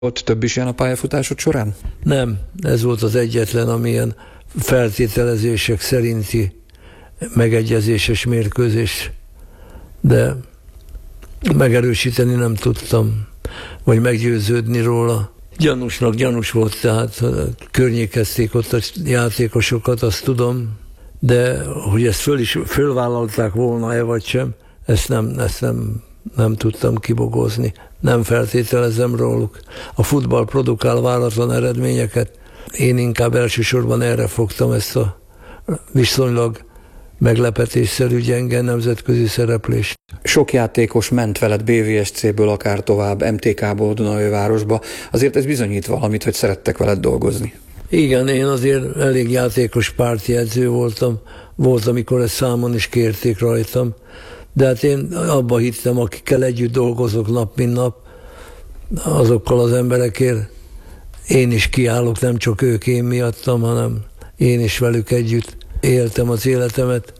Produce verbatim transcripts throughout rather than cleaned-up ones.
Volt több is ilyen a pályafutásod során? Nem, ez volt az egyetlen, amilyen feltételezések szerinti megegyezéses mérkőzés, de megerősíteni nem tudtam, vagy meggyőződni róla. Gyanúsnak gyanús volt, tehát környékezték ott a játékosokat, azt tudom, de hogy ezt föl is fölvállalták volna-e vagy sem, ezt nem, ezt nem, nem tudtam kibogozni. Nem feltételezem róluk. A futball produkál váratlan eredményeket. Én inkább elsősorban erre fogtam ezt a viszonylag meglepetésszerű gyenge nemzetközi szereplést. Sok játékos ment veled bé vé es cé-ből, akár tovább em té ká-ból Dunaújvárosba. Azért ez bizonyít valamit, hogy szerettek veled dolgozni. Igen, én azért elég játékos párti edző voltam. Volt, amikor ezt számon is kérték rajtam. De hát én abba hittem, akikkel együtt dolgozok nap, mint nap, azokkal az emberekért én is kiállok, nem csak ők én miattam, hanem én is velük együtt éltem az életemet,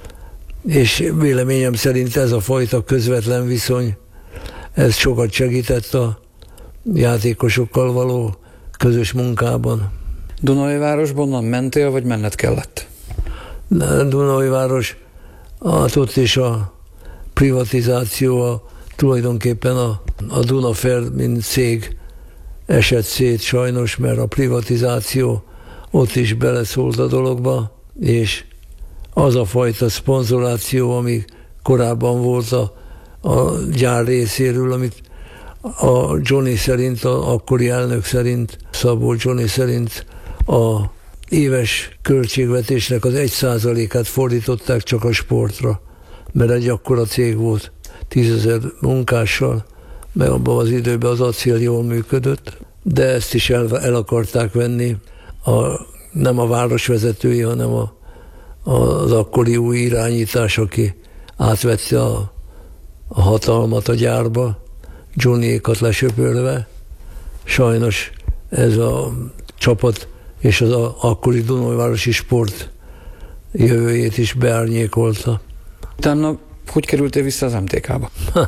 és véleményem szerint ez a fajta közvetlen viszony, ez sokat segített a játékosokkal való közös munkában. Dunaújvárosban onnan mentél, vagy menned kellett? Dunaújváros, hát ott is a privatizáció, a, tulajdonképpen a, a Dunafer, mint cég esett szét sajnos, mert a privatizáció ott is beleszólt a dologba, és az a fajta szponzoráció, ami korábban volt a, a gyár részéről, amit a Johnny szerint, a akkori elnök szerint, Szabó Johnny szerint a éves költségvetésnek az egy százalékát fordították csak a sportra, mert egy akkora cég volt, tízezer munkással, meg abban az időben az acél jól működött, de ezt is el, el akarták venni, a, nem a városvezetői, hanem a, az akkori új irányítás, aki átvette a, a hatalmat a gyárba, Johnnyékat lesöpörve. Sajnos ez a csapat és az a, akkori Dunaújvárosi sport jövőjét is beárnyékolta. Utána hogy kerültél vissza az em té ká-ba?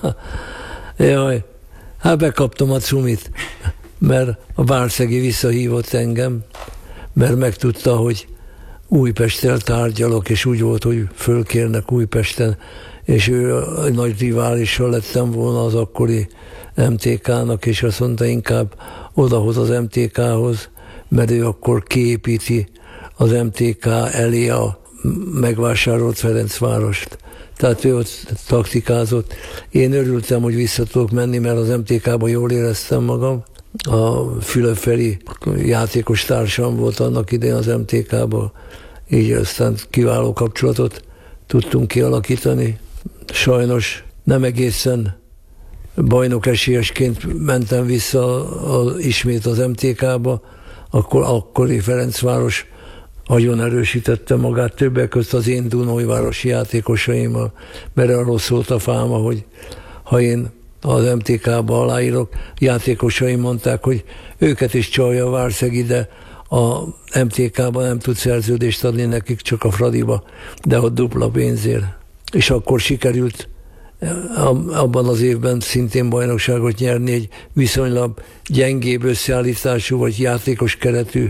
Jaj, hát bekaptam a cumit, mert a Várszegi visszahívott engem, mert megtudta, hogy Újpesttel tárgyalok, és úgy volt, hogy fölkérnek Újpesten, és ő egy nagy riválissal lettem volna az akkori em té ká-nak, és azt mondta, inkább odahoz az em té ká-hoz, mert ő akkor kiépíti az em té ká elé a megvásárolt Ferencvárost. Tehát ő ott taktikázott. Én örültem, hogy vissza tudok menni, mert az em té ká-ban jól éreztem magam. A Fülöp-Feri játékos társam volt annak idején az em té ká-ban, így aztán kiváló kapcsolatot tudtunk kialakítani. Sajnos nem egészen bajnok esélyesként mentem vissza a, ismét az em té ká-ba, akkor akkori Ferencváros nagyon erősítette magát, többek között az én dunaújvárosi játékosaimmal, mert arról szólt a fáma, hogy ha én az em té ká-ba aláírok, játékosaim mondták, hogy őket is csalja a Várszegi, de a em té ká-ba nem tud szerződést adni nekik, csak a Fradiba, de ott dupla pénzért. És akkor sikerült abban az évben szintén bajnokságot nyerni egy viszonylag gyengébb összeállítású vagy játékos keretű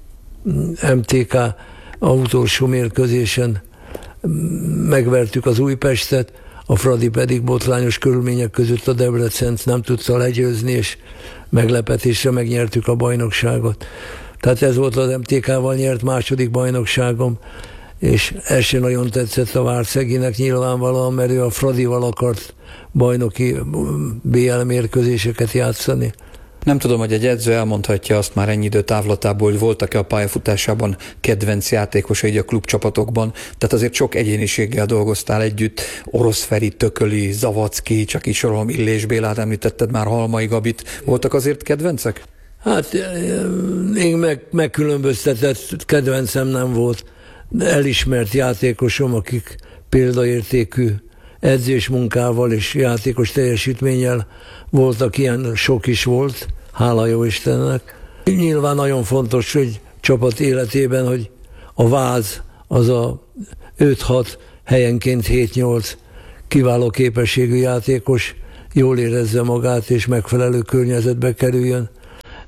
em té ká a utolsó mérkőzésen megvertük az Újpestet, a Fradi pedig botrányos körülmények között a Debrecent nem tudta legyőzni, és meglepetésre megnyertük a bajnokságot. Tehát ez volt az em té ká-val nyert második bajnokságom, és ez sem nagyon tetszett a Várszeginek nyilvánvalóan, mert ő a Fradival akart bajnoki bé el mérkőzéseket játszani. Nem tudom, hogy egy edző elmondhatja azt már ennyi idő távlatából, hogy voltak-e a pályafutásában kedvenc játékosai a klubcsapatokban, tehát azért sok egyéniséggel dolgoztál együtt, Orosz Feri, Tököli, Zavacki, csak így sorolom, Illés Bélát említetted már, Halmai Gabit. Voltak azért kedvencek? Hát én meg, megkülönböztetett kedvencem nem volt. Elismert játékosom, akik példaértékű edzés munkával és játékos teljesítménnyel voltak, ilyen sok is volt, hála jó Istennek. Nyilván nagyon fontos, hogy csapat életében, hogy a váz az a öt-hat, helyenként hét-nyolc kiváló képességű játékos jól érezze magát és megfelelő környezetbe kerüljön.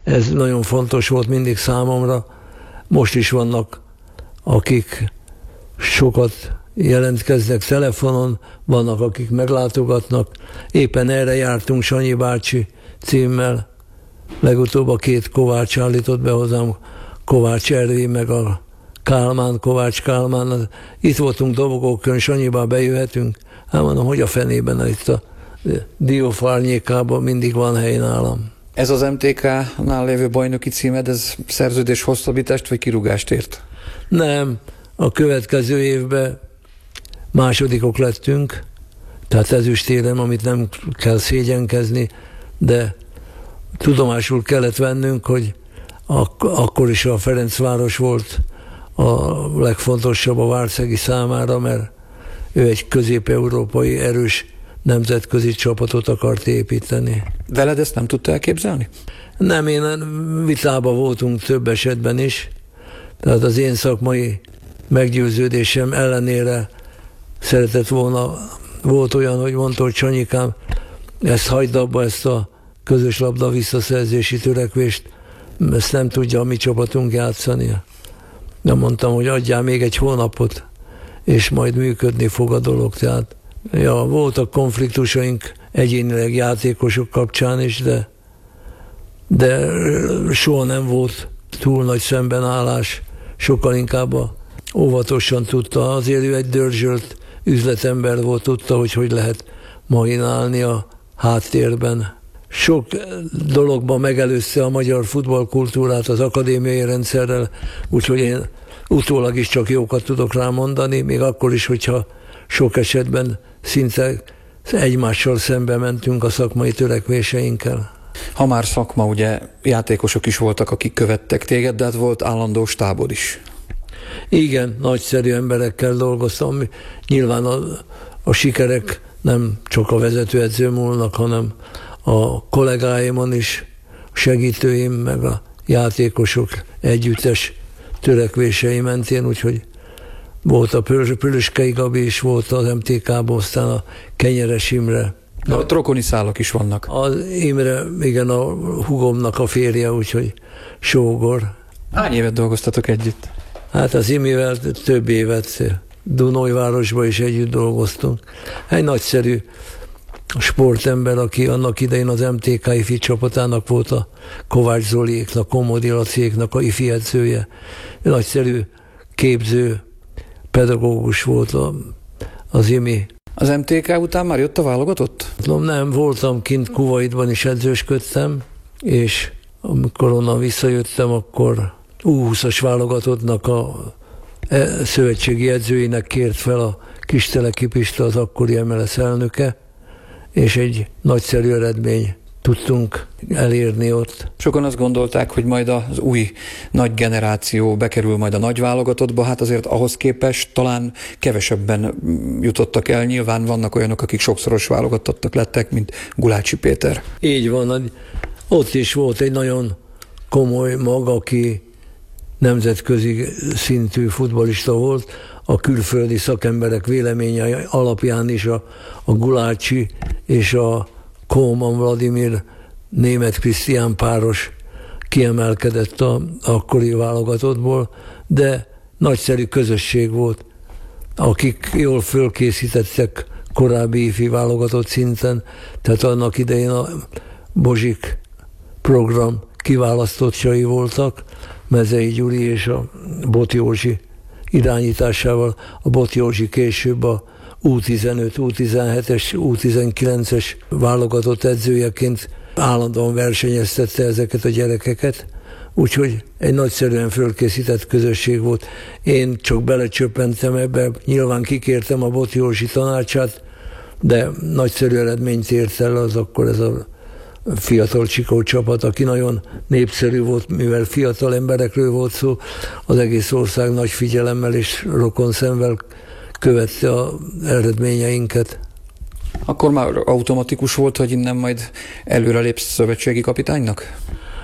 Ez nagyon fontos volt mindig számomra. Most is vannak, akik sokat jelentkeznek telefonon, vannak, akik meglátogatnak. Éppen erre jártunk Sanyi bácsi címmel. Legutóbb a két Kovács állított be hozzám, Kovács Ervin, meg a Kálmán, Kovács Kálmán. Itt voltunk Dobogókön, Sanyibá bejöhetünk. Hát mondom, hogy a fenében itt a diófárnyékában mindig van hely nálam. Ez az em té ká-nál lévő bajnoki címed, ez szerződés hosszabbítást vagy kirúgást ért? Nem, a következő évben másodikok lettünk, tehát ezüstérem, amit nem kell szégyenkezni, de tudomásul kellett vennünk, hogy ak- akkor is a Ferencváros volt a legfontosabb a várszegi számára, mert ő egy közép-európai erős nemzetközi csapatot akart építeni. Veled ezt nem tudta elképzelni? Nem, én vitában voltunk több esetben is, tehát az én szakmai meggyőződésem ellenére szeretett volna, volt olyan, hogy mondta, hogy Sanyikám, ezt hagyd abba, ezt a közös labda visszaszerzési törekvést, ezt nem tudja a mi csapatunk játszani. Nem mondtam, hogy adjál még egy hónapot, és majd működni fog a dolog. Tehát ja, voltak konfliktusaink egyénileg játékosok kapcsán is, de, de soha nem volt túl nagy szembenállás, sokkal inkább a óvatosan tudta, azért ő egy dörzsölt üzletember volt, tudta, hogy hogy lehet mahinálni a háttérben. Sok dologban megelőzte a magyar futballkultúrát az akadémiai rendszerrel, úgyhogy én utólag is csak jókat tudok rá mondani, még akkor is, hogyha sok esetben szinte egymással szembe mentünk a szakmai törekvéseinkkel. Ha már szakma, ugye játékosok is voltak, akik követtek téged, de hát volt állandó stábod is. Igen, nagyszerű emberekkel dolgoztam. Nyilván a, a sikerek nem csak a vezetőedző múlnak, hanem a kollégáimon is, a segítőim, meg a játékosok együttes törekvései mentén, úgyhogy volt a Pülöskei Gabi is, volt az em té ká-ból, aztán a Kenyeres Imre. A, a trokoni szálak is vannak. Az Imre, igen, a hugomnak a férje, úgyhogy sógor. Hány évet dolgoztatok együtt? Hát az Imivel több évet Dunajvárosban is együtt dolgoztunk. Egy nagyszerű sportember, aki annak idején az em té ká ifi csapatának volt a Kovács Zoliéknak, Komodi Laciéknak a ifi edzője. Nagyszerű képző pedagógus volt az Imi. Az em té ká után már jött a válogatott? Nem, voltam kint Kuwaitban is edzősködtem, és amikor onnan visszajöttem, akkor U húszas válogatottnak a szövetségi edzőinek kért fel a Kisteleki Pista, az akkori em el es elnöke, és egy nagyszerű eredmény tudtunk elérni ott. Sokan azt gondolták, hogy majd az új nagy generáció bekerül majd a nagy válogatottba, hát azért ahhoz képest talán kevesebben jutottak el. Nyilván vannak olyanok, akik sokszoros válogatottak lettek, mint Gulácsi Péter. Így van, ott is volt egy nagyon komoly mag, aki nemzetközi szintű futballista volt, a külföldi szakemberek véleményei alapján is a, a Gulácsi és a Kóman Vladimir német Krisztián páros kiemelkedett a akkori válogatottból, de nagyszerű közösség volt, akik jól fölkészítettek korábbi ifi válogatott szinten, tehát annak idején a Bozsik program kiválasztottjai voltak, Mezei Gyuri és a Bot Józsi irányításával. A Bot Józsi később a U tizenöt, U tizenhetes, U tizenkilences válogatott edzőjeként állandóan versenyeztette ezeket a gyerekeket, úgyhogy egy nagyszerűen fölkészített közösség volt. Én csak belecsöppentem ebbe, nyilván kikértem a Bot Józsi tanácsát, de nagyszerű eredményt ért el az akkor ez a fiatal Csikó csapat, aki nagyon népszerű volt, mivel fiatal emberekről volt szó, az egész ország nagy figyelemmel és rokon szemvel követte az eredményeinket. Akkor már automatikus volt, hogy innen majd előrelépsz szövetségi kapitánynak?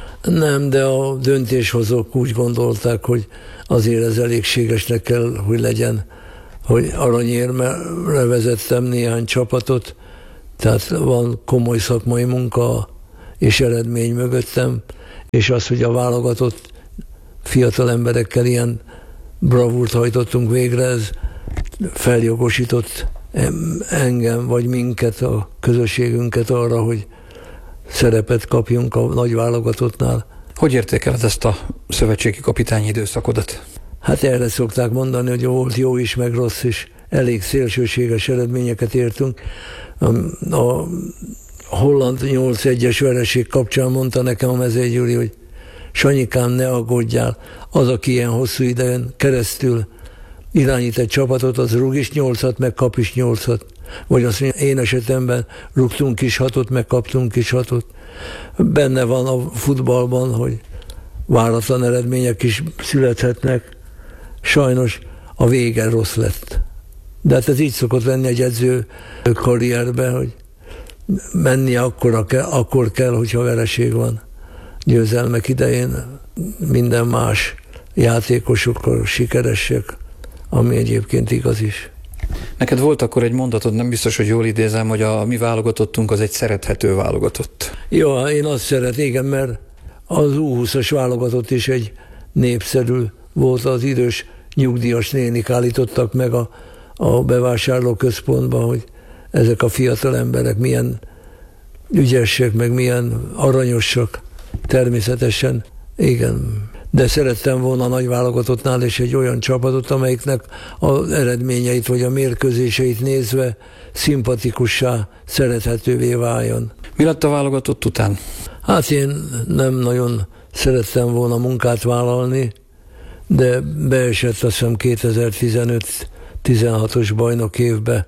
Nem, de a döntéshozók úgy gondolták, hogy azért ez elégségesnek kell, hogy legyen, hogy aranyérmre vezettem néhány csapatot, tehát van komoly szakmai munka és eredmény mögöttem, és az, hogy a válogatott fiatal emberekkel ilyen bravúrt hajtottunk végre, ez feljogosított engem, vagy minket, a közösségünket arra, hogy szerepet kapjunk a nagy válogatottnál. Hogy értékeled ezt a szövetségi kapitányi időszakodat? Hát erre szokták mondani, hogy volt jó is, meg rossz is. Elég szélsőséges eredményeket értünk. A, a holland nyolc egyes vereség kapcsán mondta nekem a Mezei Gyuri, hogy Sanyikám, ne aggódjál, az, aki ilyen hosszú idején keresztül irányít egy csapatot, az rúg is nyolcat, meg kap is nyolcat. Vagy azt mondja, én esetemben rúgtunk is hatot, meg kaptunk is hatot. Benne van a futballban, hogy váratlan eredmények is születhetnek. Sajnos a vége rossz lett. De hát ez így szokott lenni egy edző karrierben, hogy menni akkor kell, akkor kell, hogyha vereség van. Győzelmek idején minden más játékosokkal sikeresek, ami egyébként igaz is. Neked volt akkor egy mondatod, nem biztos, hogy jól idézem, hogy a mi válogatottunk az egy szerethető válogatott. Jó, én azt szeret, igen, mert az U húszas válogatott is egy népszerű volt, az idős nyugdíjas nénik állítottak meg a, a bevásárlóközpontban, hogy ezek a fiatal emberek milyen ügyesek, meg milyen aranyosak. Természetesen, igen. De szerettem volna a nagy válogatottnál is egy olyan csapatot, amelyiknek az eredményeit vagy a mérkőzéseit nézve szimpatikussá, szerethetővé váljon. Mi lett a válogatott után? Hát én nem nagyon szerettem volna munkát vállalni, de beesett azt hiszem kétezer-tizenöt tizenhatos bajnok évbe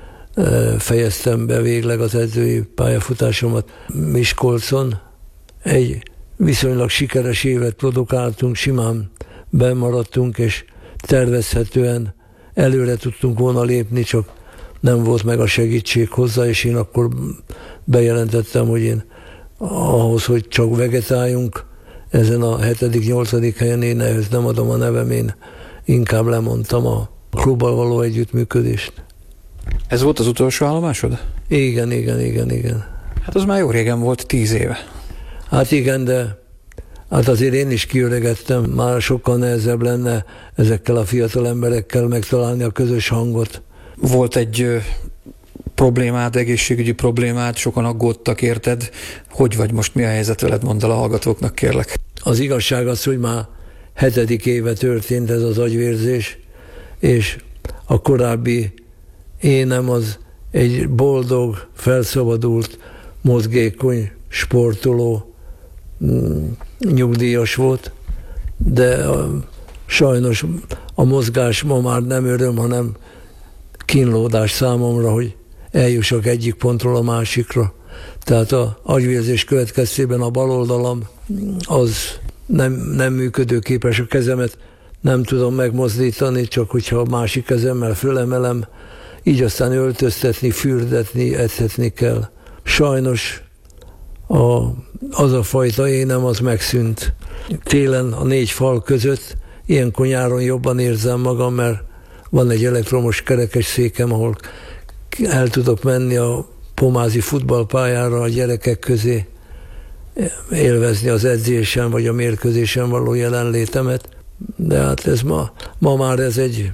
fejeztem be végleg az edzői pályafutásomat Miskolcon. Egy viszonylag sikeres évet produkáltunk, simán bemaradtunk, és tervezhetően előre tudtunk volna lépni, csak nem volt meg a segítség hozzá, és én akkor bejelentettem, hogy én ahhoz, hogy csak vegetáljunk, ezen a hetedik-nyolcadik helyen én ehhez nem adom a nevem, én inkább lemondtam a klubbal való együttműködést. Ez volt az utolsó állomásod? Igen, igen, igen, igen. Hát az már jó régen volt, tíz éve. Hát igen, de hát azért én is kiöregettem, már sokkal nehezebb lenne ezekkel a fiatal emberekkel megtalálni a közös hangot. Volt egy ö, problémád, egészségügyi problémád, sokan aggódtak érted. Hogy vagy most, mi a helyzet veled, mondd el a hallgatóknak, kérlek. Az igazság az, hogy már hetedik éve történt ez az agyvérzés, és a korábbi énem az egy boldog, felszabadult, mozgékony, sportoló, nyugdíjas volt, de a, sajnos a mozgás ma már nem öröm, hanem kínlódás számomra, hogy eljussak egyik pontról a másikra. Tehát az agyvérzés következtében a bal oldalam az nem, nem működőképes, a kezemet nem tudom megmozdítani, csak hogyha a másik kezemmel fölemelem, így aztán öltöztetni, fürdetni, edzetni kell. Sajnos a, az a fajta énem az megszűnt. Télen a négy fal között, ilyenkor nyáron jobban érzem magam, mert van egy elektromos kerekes székem, ahol el tudok menni a pomázi futballpályára a gyerekek közé, élvezni az edzésen vagy a mérkőzésen való jelenlétemet. De hát ez ma, ma már ez egy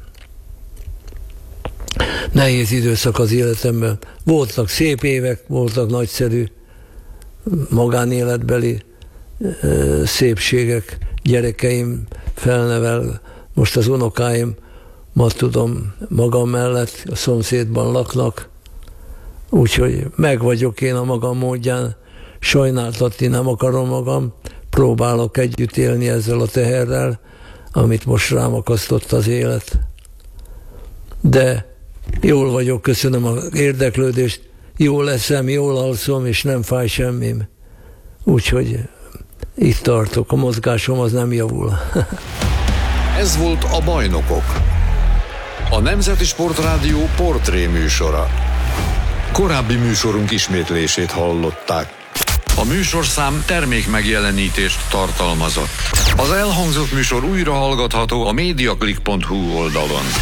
nehéz időszak az életemben. Voltak szép évek, voltak nagyszerű magánéletbeli ö, szépségek. Gyerekeim felnevel, most az unokáim, ma tudom, magam mellett a szomszédban laknak, úgyhogy meg vagyok én a magam módján, sajnáltatni nem akarom magam, próbálok együtt élni ezzel a teherrel, amit most rám akasztott az élet. De jól vagyok, köszönöm az érdeklődést, jól leszem, jól alszom, és nem fáj semmim. Úgyhogy itt tartok, a mozgásom az nem javul. Ez volt a Bajnokok, a Nemzeti Sportrádió portré műsora. Korábbi műsorunk ismétlését hallották. A műsorszám termék megjelenítést tartalmazott. Az elhangzott műsor újra hallgatható a mediaclick pont hu oldalon.